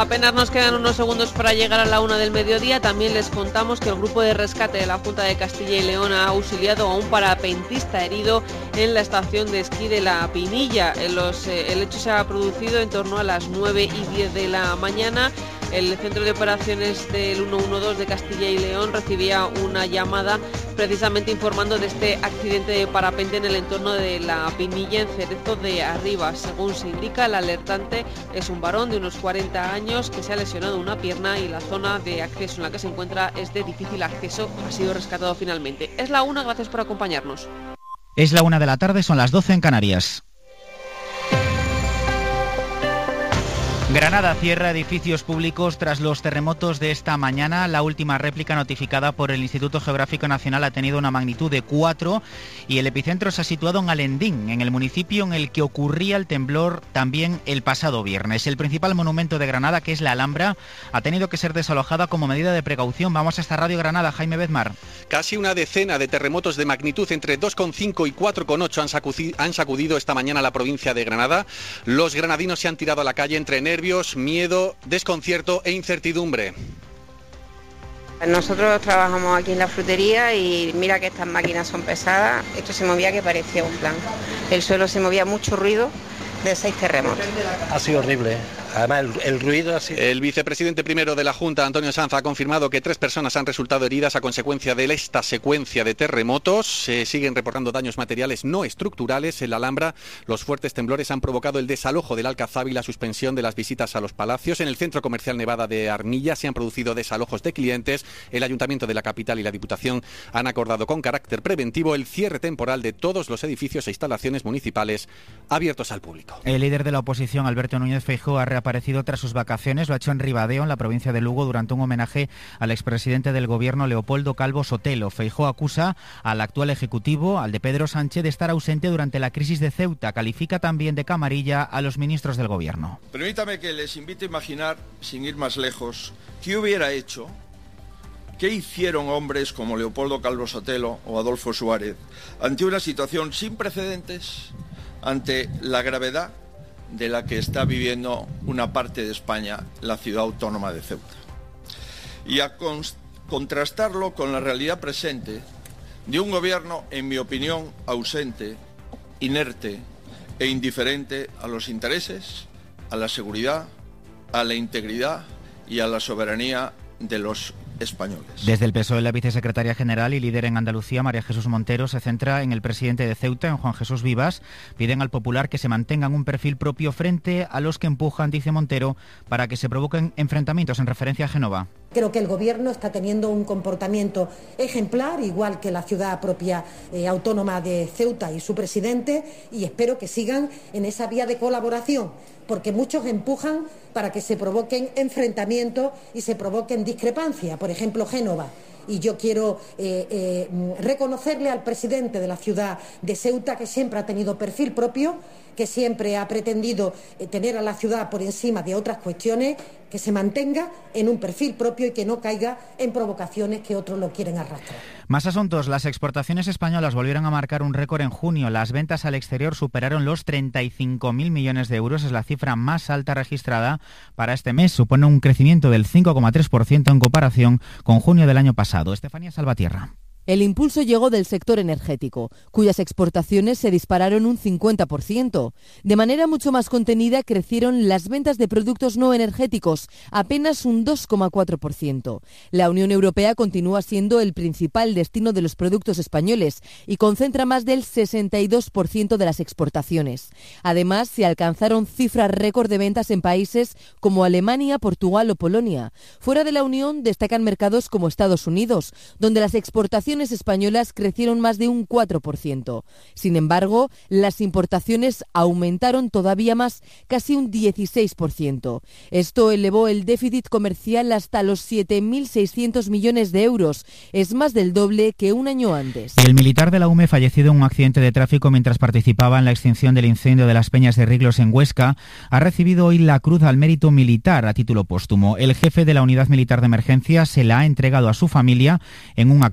Apenas nos quedan unos segundos para llegar a la 1 del mediodía. También les contamos que el grupo de rescate de la Junta de Castilla y León ha auxiliado a un parapentista herido en la estación de esquí de La Pinilla. El hecho se ha producido en torno a las 9:10 de la mañana. El centro de operaciones del 112 de Castilla y León recibía una llamada precisamente informando de este accidente de parapente en el entorno de La Pinilla, en Cerezo de Arriba. Según se indica, el alertante es un varón de unos 40 años que se ha lesionado una pierna y la zona de acceso en la que se encuentra es de difícil acceso. Ha sido rescatado finalmente. Es la 1, gracias por acompañarnos. Es la 1 de la tarde, son las 12 en Canarias. Granada cierra edificios públicos tras los terremotos de esta mañana. La última réplica notificada por el Instituto Geográfico Nacional ha tenido una magnitud de 4 y el epicentro se ha situado en Alendín, en el municipio en el que ocurría el temblor también el pasado viernes. El principal monumento de Granada, que es la Alhambra, ha tenido que ser desalojada como medida de precaución. Vamos hasta Radio Granada, Jaime Bedmar. Casi una decena de terremotos de magnitud entre 2,5 y 4,8 han sacudido esta mañana la provincia de Granada. Los granadinos se han tirado a la calle entre nervios, miedo, desconcierto e incertidumbre. Nosotros trabajamos aquí en la frutería y mira que estas máquinas son pesadas. Esto se movía que parecía un plan. El suelo se movía, mucho ruido de 6 terremotos. Ha sido horrible. Además, el ruido ha sido... El vicepresidente primero de la Junta, Antonio Sanz, ha confirmado que 3 personas han resultado heridas a consecuencia de esta secuencia de terremotos. Se siguen reportando daños materiales no estructurales en la Alhambra. Los fuertes temblores han provocado el desalojo del Alcazaba y la suspensión de las visitas a los palacios. En el centro comercial Nevada de Armilla se han producido desalojos de clientes. El Ayuntamiento de la capital y la Diputación han acordado con carácter preventivo el cierre temporal de todos los edificios e instalaciones municipales abiertos al público. El líder de la oposición, Alberto Núñez Feijóo, ha reaparecido tras sus vacaciones. Lo ha hecho en Ribadeo, en la provincia de Lugo, durante un homenaje al expresidente del Gobierno, Leopoldo Calvo Sotelo. Feijóo acusa al actual Ejecutivo, al de Pedro Sánchez, de estar ausente durante la crisis de Ceuta. Califica también de camarilla a los ministros del Gobierno. Permítame que les invite a imaginar, sin ir más lejos, qué hubiera hecho, qué hicieron hombres como Leopoldo Calvo Sotelo o Adolfo Suárez ante una situación sin precedentes, ante la gravedad de la que está viviendo una parte de España, la ciudad autónoma de Ceuta. Y a contrastarlo con la realidad presente de un gobierno, en mi opinión, ausente, inerte e indiferente a los intereses, a la seguridad, a la integridad y a la soberanía de los españoles. Desde el PSOE, la vicesecretaria general y líder en Andalucía, María Jesús Montero, se centra en el presidente de Ceuta, en Juan Jesús Vivas. Piden al Popular que se mantengan un perfil propio frente a los que empujan, dice Montero, para que se provoquen enfrentamientos, en referencia a Génova. Creo que el Gobierno está teniendo un comportamiento ejemplar, igual que la ciudad propia autónoma de Ceuta y su presidente, y espero que sigan en esa vía de colaboración, porque muchos empujan para que se provoquen enfrentamientos y se provoquen discrepancias. Por ejemplo, Génova. Y yo quiero reconocerle al presidente de la ciudad de Ceuta, que siempre ha tenido perfil propio, que siempre ha pretendido tener a la ciudad por encima de otras cuestiones, que se mantenga en un perfil propio y que no caiga en provocaciones que otros lo quieren arrastrar. Más asuntos. Las exportaciones españolas volvieron a marcar un récord en junio. Las ventas al exterior superaron los 35.000 millones de euros. Es la cifra más alta registrada para este mes. Supone un crecimiento del 5,3% en comparación con junio del año pasado. Estefanía Salvatierra. El impulso llegó del sector energético, cuyas exportaciones se dispararon un 50%. De manera mucho más contenida crecieron las ventas de productos no energéticos, apenas un 2,4%. La Unión Europea continúa siendo el principal destino de los productos españoles y concentra más del 62% de las exportaciones. Además, se alcanzaron cifras récord de ventas en países como Alemania, Portugal o Polonia. Fuera de la Unión destacan mercados como Estados Unidos, donde las exportaciones españolas crecieron más de un 4%. Sin embargo, las importaciones aumentaron todavía más, casi un 16%. Esto elevó el déficit comercial hasta los 7.600 millones de euros. Es más del doble que un año antes. El militar de la UME, fallecido en un accidente de tráfico mientras participaba en la extinción del incendio de las Peñas de Riglos en Huesca, ha recibido hoy la Cruz al Mérito Militar a título póstumo. El jefe de la Unidad Militar de Emergencia se la ha entregado a su familia en un acto al que también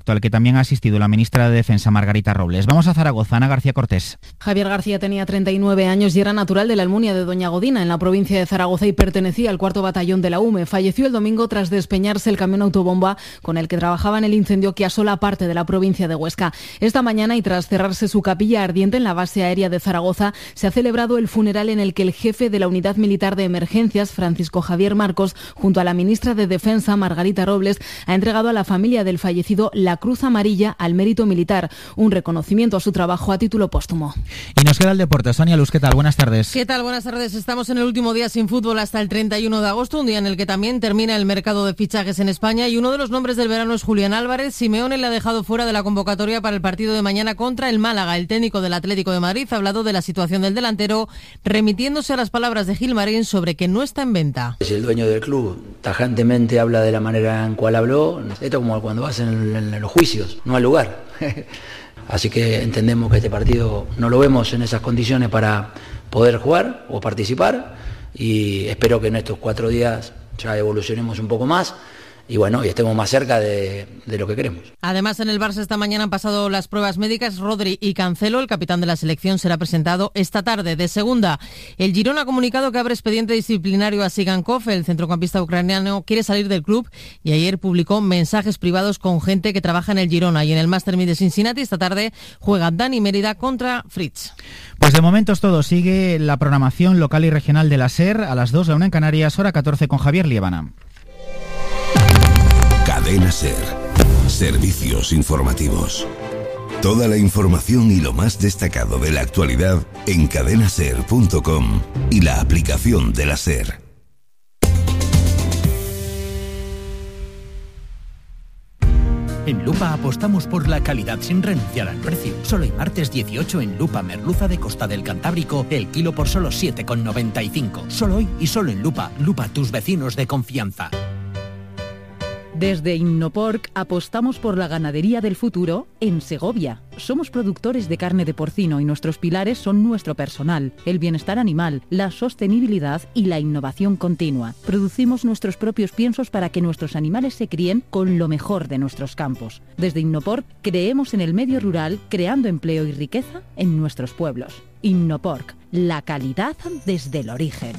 también ha asistido la ministra de Defensa, Margarita Robles. Vamos a Zaragoza, Ana García Cortés. Javier García tenía 39 años y era natural de la Almunia de Doña Godina, en la provincia de Zaragoza, y pertenecía al 4º batallón de la UME. Falleció el domingo tras despeñarse el camión autobomba con el que trabajaba en el incendio que asola parte de la provincia de Huesca. Esta mañana, y tras cerrarse su capilla ardiente en la base aérea de Zaragoza, se ha celebrado el funeral en el que el jefe de la Unidad Militar de Emergencias, Francisco Javier Marcos, junto a la ministra de Defensa, Margarita Robles, ha entregado a la familia del fallecido la Cruz Amarilla al Mérito Militar, un reconocimiento a su trabajo a título póstumo. Y nos queda el deporte. Sonia Luz, ¿qué tal? Buenas tardes. ¿Qué tal? Buenas tardes. Estamos en el último día sin fútbol hasta el 31 de agosto, un día en el que también termina el mercado de fichajes en España, y uno de los nombres del verano es Julián Álvarez. Simeone le ha dejado fuera de la convocatoria para el partido de mañana contra el Málaga. El técnico del Atlético de Madrid ha hablado de la situación del delantero, remitiéndose a las palabras de Gilmarín sobre que no está en venta. Es el dueño del club, tajantemente habla de la manera en cual habló. Esto como cuando vas en los juicios, no hay lugar. Así que entendemos que este partido no lo vemos en esas condiciones para poder jugar o participar, y espero que en estos 4 días ya evolucionemos un poco más y bueno, y estemos más cerca de lo que queremos. Además, en el Barça esta mañana han pasado las pruebas médicas. Rodri y Cancelo, el capitán de la selección, será presentado esta tarde. De segunda, el Girona ha comunicado que abre expediente disciplinario a Sigankov. El centrocampista ucraniano quiere salir del club y ayer publicó mensajes privados con gente que trabaja en el Girona. Y en el Master 1000 de Cincinnati esta tarde juega Dani Mérida contra Fritz. Pues de momento es todo. Sigue la programación local y regional de la SER a las 2, la 1 en Canarias, hora 14 con Javier Liébana. Cadena SER. Servicios informativos. Toda la información y lo más destacado de la actualidad en cadenaser.com y la aplicación de la SER. En Lupa apostamos por la calidad sin renunciar al precio. Solo el martes 18 en Lupa merluza de Costa del Cantábrico, el kilo por solo 7,95. Solo hoy y solo en Lupa. Lupa, tus vecinos de confianza. Desde Innoporc apostamos por la ganadería del futuro en Segovia. Somos productores de carne de porcino y nuestros pilares son nuestro personal, el bienestar animal, la sostenibilidad y la innovación continua. Producimos nuestros propios piensos para que nuestros animales se críen con lo mejor de nuestros campos. Desde Innoporc creemos en el medio rural, creando empleo y riqueza en nuestros pueblos. Innoporc, la calidad desde el origen.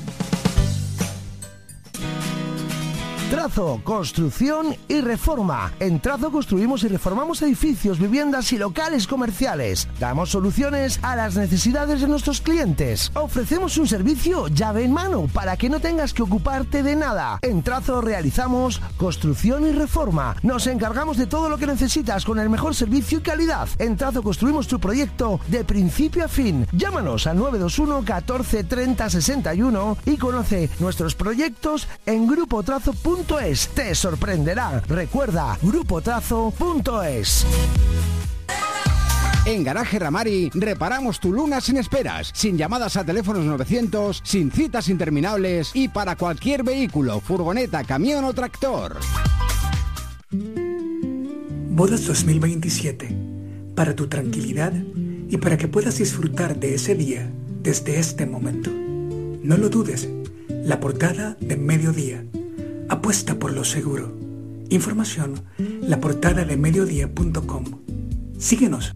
Trazo, construcción y reforma. En Trazo construimos y reformamos edificios, viviendas y locales comerciales. Damos soluciones a las necesidades de nuestros clientes. Ofrecemos un servicio llave en mano para que no tengas que ocuparte de nada. En Trazo realizamos construcción y reforma. Nos encargamos de todo lo que necesitas con el mejor servicio y calidad. En Trazo construimos tu proyecto de principio a fin. Llámanos al 921 14 30 61 y conoce nuestros proyectos en grupotrazo.es. Te sorprenderá. Recuerda, grupotrazo.es. En Garaje Ramari reparamos tu Luna sin esperas, sin llamadas a teléfonos 900, sin citas interminables y para cualquier vehículo, furgoneta, camión o tractor. Bodas 2027. Para tu tranquilidad y para que puedas disfrutar de ese día desde este momento. No lo dudes. La portada de Mediodía. Apuesta por lo seguro. Información, laportadadeMediodía.com. Síguenos.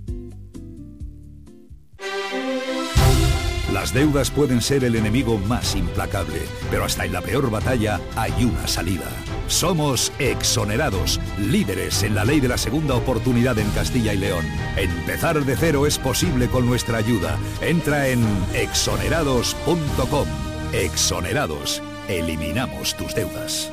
Las deudas pueden ser el enemigo más implacable, pero hasta en la peor batalla hay una salida. Somos Exonerados, líderes en la ley de la segunda oportunidad en Castilla y León. Empezar de cero es posible con nuestra ayuda. Entra en exonerados.com. Exonerados. Eliminamos tus deudas.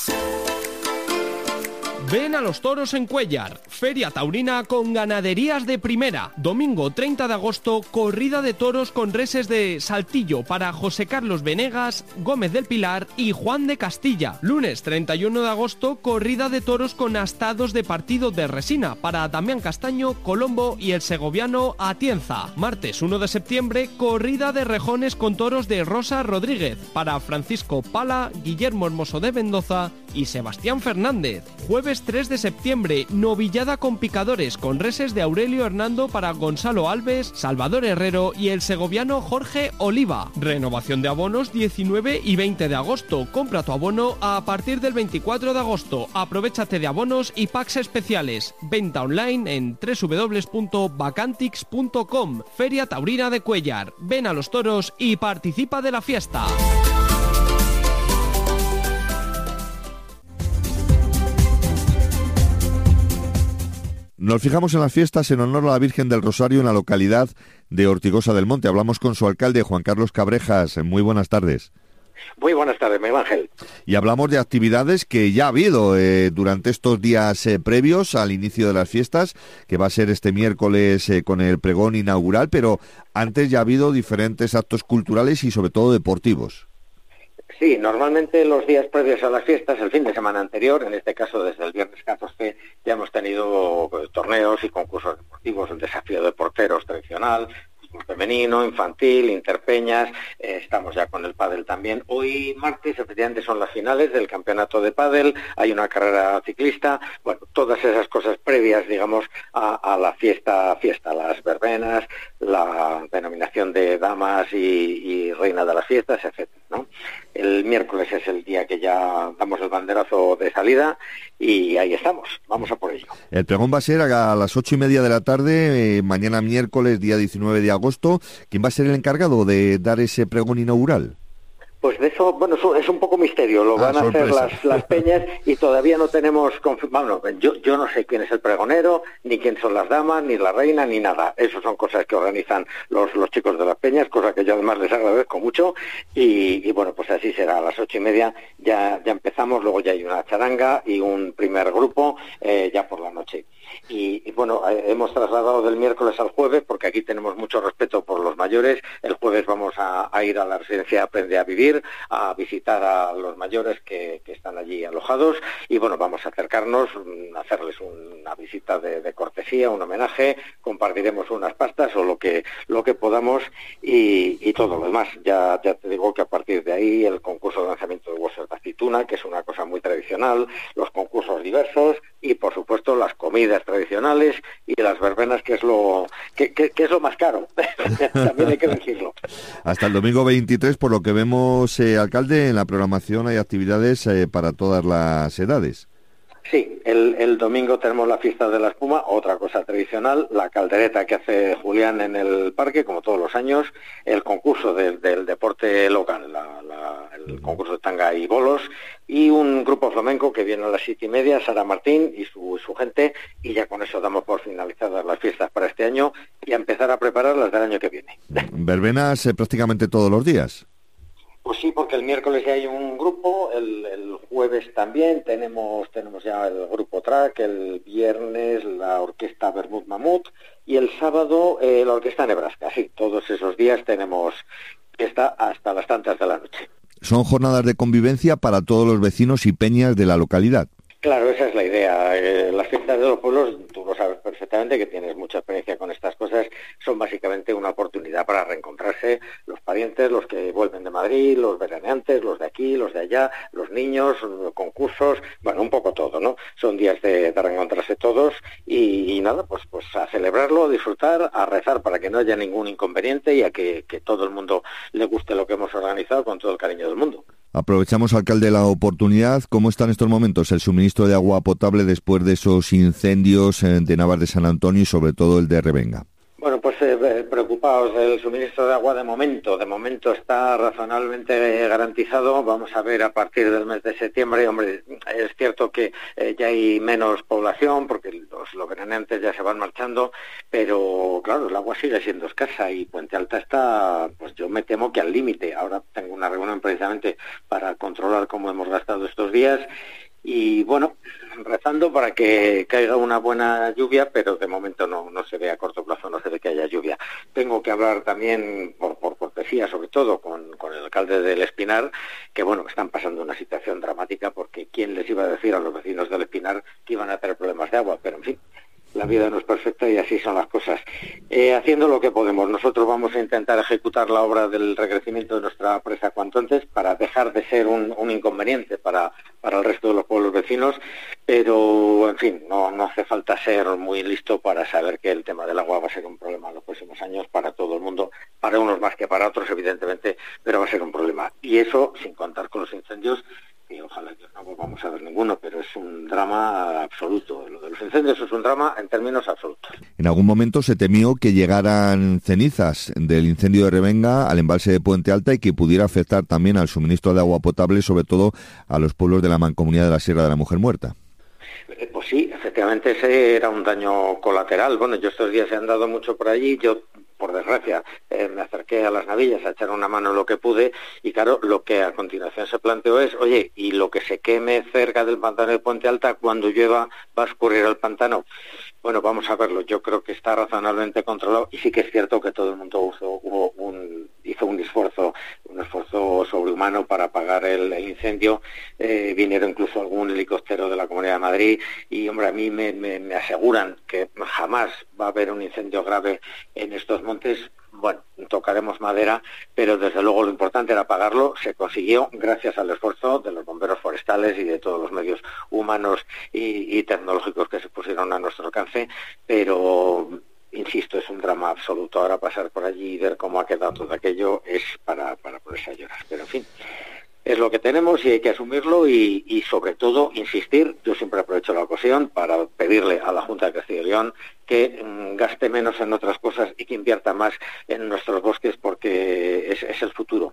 Ven a los toros en Cuéllar, feria taurina con ganaderías de primera. Domingo 30 de agosto, corrida de toros con reses de Saltillo para José Carlos Venegas, Gómez del Pilar y Juan de Castilla. Lunes 31 de agosto, corrida de toros con astados de partido de resina para Damián Castaño, Colombo y el segoviano Atienza. Martes 1 de septiembre, corrida de rejones con toros de Rosa Rodríguez para Francisco Pala, Guillermo Hermoso de Mendoza y Sebastián Fernández. Jueves 3 de septiembre, novillada con picadores con reses de Aurelio Hernando para Gonzalo Alves, Salvador Herrero y el segoviano Jorge Oliva. Renovación de abonos 19 y 20 de agosto. Compra tu abono a partir del 24 de agosto. Aprovéchate de abonos y packs especiales. Venta online en www.vacantix.com. Feria Taurina de Cuéllar. Ven a los toros y participa de la fiesta. Nos fijamos en las fiestas en honor a la Virgen del Rosario en la localidad de Ortigosa del Monte. Hablamos con su alcalde, Juan Carlos Cabrejas. Muy buenas tardes. Muy buenas tardes, Miguel Ángel. Y hablamos de actividades que ya ha habido durante estos días previos al inicio de las fiestas, que va a ser este miércoles con el pregón inaugural, pero antes ya ha habido diferentes actos culturales y sobre todo deportivos. Sí, normalmente los días previos a las fiestas, el fin de semana anterior, en este caso desde el viernes 14, ya hemos tenido torneos y concursos deportivos, el desafío de porteros tradicional, femenino, infantil, interpeñas, estamos ya con el pádel también. Hoy martes efectivamente son las finales del campeonato de pádel, hay una carrera ciclista, bueno, todas esas cosas previas, digamos, a la fiesta, las verbenas, la denominación de damas y reina de las fiestas, etcétera, ¿no? El miércoles es el día que ya damos el banderazo de salida y ahí estamos, vamos a por ello. El pregón va a ser a las 8:30 de la tarde, mañana miércoles, día 19 de agosto. ¿Quién va a ser el encargado de dar ese pregón inaugural? Pues de eso, bueno, es un poco misterio, lo van a hacer las peñas y todavía no tenemos confirmado. Bueno, yo no sé quién es el pregonero, ni quién son las damas, ni la reina, ni nada. Eso son cosas que organizan los chicos de las peñas, cosa que yo además les agradezco mucho. Y bueno, pues así será, a las 8:30 ya empezamos, luego ya hay una charanga y un primer grupo ya por la noche. Y bueno, hemos trasladado del miércoles al jueves porque aquí tenemos mucho respeto por los mayores. El jueves vamos a ir a la residencia Aprende a Vivir, a visitar a los mayores que están allí alojados y bueno, vamos a acercarnos, hacerles una visita de cortesía, un homenaje, compartiremos unas pastas o lo que podamos y todo lo demás. Ya te digo que a partir de ahí el concurso de lanzamiento de huesos de aceituna, que es una cosa muy tradicional, los concursos diversos y por supuesto las comidas tradicionales y las verbenas, que es lo más caro. También hay que decirlo. Hasta el domingo 23, por lo que vemos, alcalde, en la programación hay actividades para todas las edades. Sí, el domingo tenemos la fiesta de la espuma, otra cosa tradicional, la caldereta que hace Julián en el parque, como todos los años, el concurso del deporte local, el concurso de tanga y bolos, y un grupo flamenco que viene a las 7:30, Sara Martín y su gente, y ya con eso damos por finalizadas las fiestas para este año y a empezar a preparar las del año que viene. ¿Verbenas prácticamente todos los días? Pues sí, porque el miércoles ya hay un grupo, el jueves también tenemos ya el grupo Track, el viernes la orquesta Bermud Mamut y el sábado la orquesta Nebraska. Sí, todos esos días tenemos fiesta hasta las tantas de la noche. Son jornadas de convivencia para todos los vecinos y peñas de la localidad. Claro, esa es la idea. Las fiestas de los pueblos, tú lo sabes perfectamente, que tienes mucha experiencia con estas cosas, son básicamente una oportunidad para reencontrarse los parientes, los que vuelven de Madrid, los veraneantes, los de aquí, los de allá, los niños, concursos, bueno, un poco todo, ¿no? Son días de reencontrarse todos y nada, pues a celebrarlo, a disfrutar, a rezar para que no haya ningún inconveniente y a que todo el mundo le guste lo que hemos organizado con todo el cariño del mundo. Aprovechamos, alcalde, la oportunidad. ¿Cómo está en estos momentos el suministro de agua potable después de esos incendios de Navas de San Antonio y sobre todo el de Revenga? Bueno, pues preocupados del suministro de agua de momento está razonablemente garantizado. Vamos a ver a partir del mes de septiembre. Hombre, es cierto que ya hay menos población porque los veraneantes ya se van marchando, pero claro, el agua sigue siendo escasa y Puente Alta está, pues yo me temo que al límite. Ahora tengo una reunión precisamente para controlar cómo hemos gastado estos días. Y bueno, rezando para que caiga una buena lluvia, pero de momento no se ve a corto plazo, no se ve que haya lluvia. Tengo que hablar también, por cortesía sobre todo, con el alcalde del Espinar, que bueno, están pasando una situación dramática, porque quién les iba a decir a los vecinos del Espinar que iban a tener problemas de agua, pero en fin, la vida no es perfecta y así son las cosas. Haciendo lo que podemos. Nosotros vamos a intentar ejecutar la obra del recrecimiento de nuestra presa cuanto antes para dejar de ser un inconveniente para el resto de los pueblos vecinos, pero en fin, no hace falta ser muy listo para saber que el tema del agua va a ser un problema en los próximos años para todo el mundo, para unos más que para otros evidentemente, pero va a ser un problema. Y eso sin contar con los incendios, y ojalá que no volvamos a ver ninguno, pero es un drama absoluto. Lo de los incendios es un drama en términos absolutos. En algún momento se temió que llegaran cenizas del incendio de Revenga al embalse de Puente Alta y que pudiera afectar también al suministro de agua potable, sobre todo a los pueblos de la Mancomunidad de la Sierra de la Mujer Muerta. Pues sí, efectivamente ese era un daño colateral. Bueno, yo estos días he andado mucho por allí, yo por desgracia me acerqué a las navillas a echar una mano en lo que pude y claro, lo que a continuación se planteó es, oye, y lo que se queme cerca del pantano de Puente Alta, cuando llueva va a escurrir al pantano. Bueno, vamos a verlo, yo creo que está razonablemente controlado y sí que es cierto que todo el mundo hizo un esfuerzo sobrehumano para apagar el incendio. Vinieron incluso algún helicóptero de la Comunidad de Madrid y, hombre, a mí me aseguran que jamás va a haber un incendio grave en estos montes. Bueno, tocaremos madera, pero desde luego lo importante era apagarlo. Se consiguió gracias al esfuerzo de los bomberos forestales y de todos los medios humanos y tecnológicos que se pusieron a nuestro alcance, pero insisto, es un drama absoluto. Ahora pasar por allí y ver cómo ha quedado todo aquello es para ponerse a llorar. Pero en fin, es lo que tenemos y hay que asumirlo y sobre todo insistir. Yo siempre aprovecho la ocasión para pedirle a la Junta de Castilla y León que gaste menos en otras cosas y que invierta más en nuestros bosques porque es el futuro,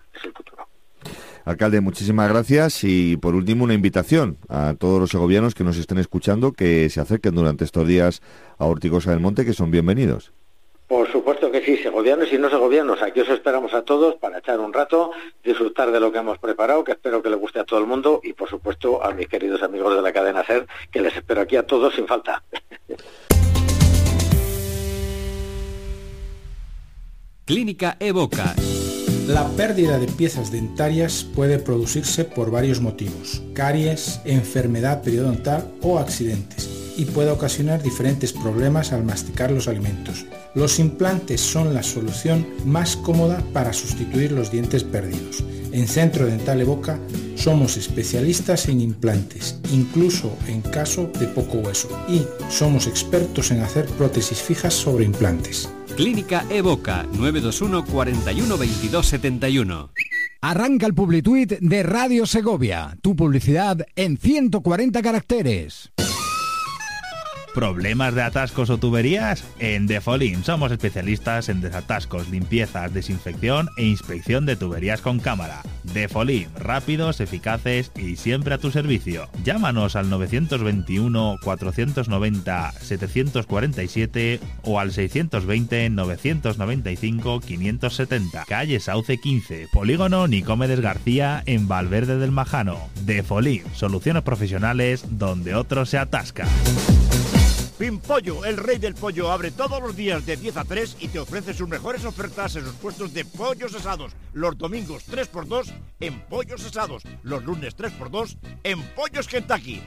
Alcalde, muchísimas gracias y por último una invitación a todos los segovianos que nos estén escuchando que se acerquen durante estos días a Ortigosa del Monte, que son bienvenidos. Por supuesto que sí, segovianos y no segovianos, aquí os esperamos a todos para echar un rato, disfrutar de lo que hemos preparado, que espero que le guste a todo el mundo y por supuesto a mis queridos amigos de la cadena SER, que les espero aquí a todos sin falta. Clínica Evoca. La pérdida de piezas dentarias puede producirse por varios motivos: caries, enfermedad periodontal o accidentes, y puede ocasionar diferentes problemas al masticar los alimentos. Los implantes son la solución más cómoda para sustituir los dientes perdidos. En Centro Dental Evoca somos especialistas en implantes, incluso en caso de poco hueso, y somos expertos en hacer prótesis fijas sobre implantes. Clínica Evoca, 921 41 22 71. Arranca el Publituit de Radio Segovia. Tu publicidad en 140 caracteres. ¿Problemas de atascos o tuberías? En Defolim somos especialistas en desatascos, limpiezas, desinfección e inspección de tuberías con cámara. Defolim, rápidos, eficaces y siempre a tu servicio. Llámanos al 921 490 747 o al 620 995 570. Calle Sauce 15, Polígono Nicomedes García en Valverde del Majano. Defolim, soluciones profesionales donde otros se atascan. Pimpollo, el rey del pollo, abre todos los días de 10 a 3 y te ofrece sus mejores ofertas en sus puestos de pollos asados. Los domingos 3x2 en pollos asados. Los lunes 3x2 en pollos Kentucky.